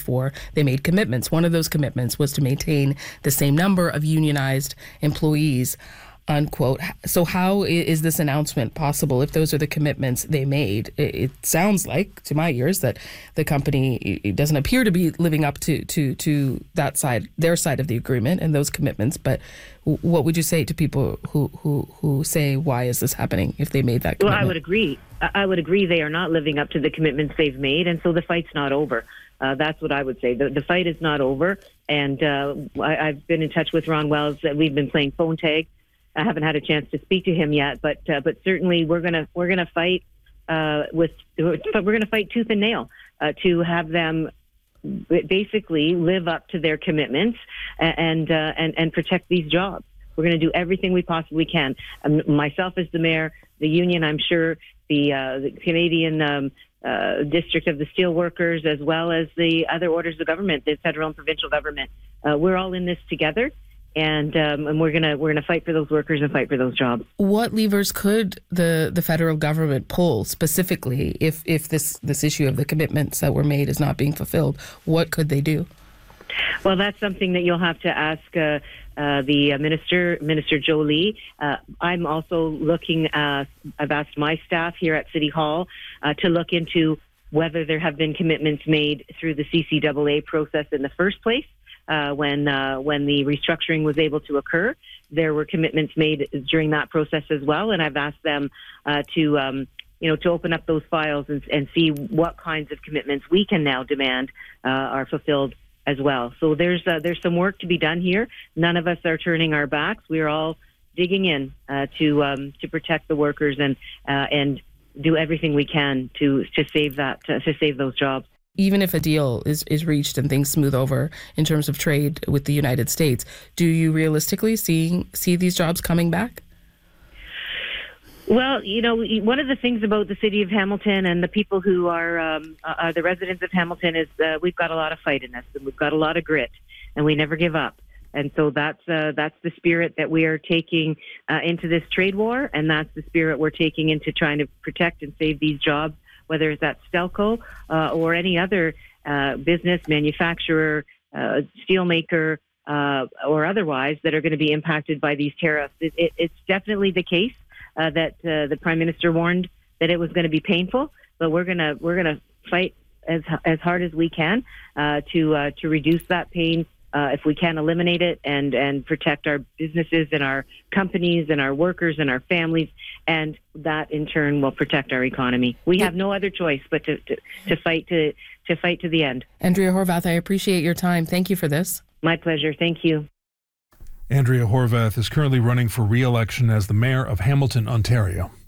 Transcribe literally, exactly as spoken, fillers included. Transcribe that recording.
for, they made commitments. One of those commitments was to maintain the same number of unionized employees, unquote. So how is this announcement possible if those are the commitments they made? It sounds like, to my ears, that the company doesn't appear to be living up to, to, to that side, their side of the agreement and those commitments. But what would you say to people who, who, who say, why is this happening if they made that commitment? Well, I would agree. I would agree they are not living up to the commitments they've made, and so the fight's not over. Uh, that's what I would say. The, the fight is not over, and uh, I, I've been in touch with Ron Wells. We've been playing phone tag. I haven't had a chance to speak to him yet, but uh, but certainly we're gonna we're gonna fight uh, with we're gonna fight tooth and nail uh, to have them basically live up to their commitments and uh, and and protect these jobs. We're going to do everything we possibly can. Um, myself as the mayor, the union, I'm sure, the, uh, the Canadian um, uh, District of the Steelworkers, as well as the other orders of government, the federal and provincial government. Uh, we're all in this together. And um, and we're gonna we're gonna fight for those workers and fight for those jobs. What levers could the, the federal government pull specifically if if this this issue of the commitments that were made is not being fulfilled? What could they do? Well, that's something that you'll have to ask uh, uh, the uh, minister, Minister Jolie. Uh, I'm also looking. Uh, I've asked my staff here at City Hall uh, to look into whether there have been commitments made through the C C A A process in the first place. Uh, when uh, when the restructuring was able to occur, there were commitments made during that process as well, and I've asked them uh, to um, you know to open up those files and, and see what kinds of commitments we can now demand uh, are fulfilled as well. So there's uh, there's some work to be done here. None of us are turning our backs. We're all digging in uh, to um, to protect the workers and uh, and do everything we can to to save that to, to save those jobs. Even if a deal is, is reached and things smooth over in terms of trade with the United States, do you realistically see see these jobs coming back? Well, you know, one of the things about the city of Hamilton and the people who are, um, are the residents of Hamilton is uh, we've got a lot of fight in us and we've got a lot of grit and we never give up. And so that's uh, that's the spirit that we are taking uh, into this trade war, and that's the spirit we're taking into trying to protect and save these jobs, whether it's at Stelco uh, or any other uh, business, manufacturer, uh, steelmaker, uh, or otherwise that are going to be impacted by these tariffs. It, it, it's definitely the case uh, that uh, the Prime Minister warned that it was going to be painful, but we're going to we're going to fight as as hard as we can uh, to uh, to reduce that pain. Uh, if we can eliminate it and, and protect our businesses and our companies and our workers and our families, and that in turn will protect our economy. We have no other choice but to, to, to fight to to fight to the end. Andrea Horwath, I appreciate your time. Thank you for this. My pleasure. Thank you. Andrea Horwath is currently running for re-election as the mayor of Hamilton, Ontario.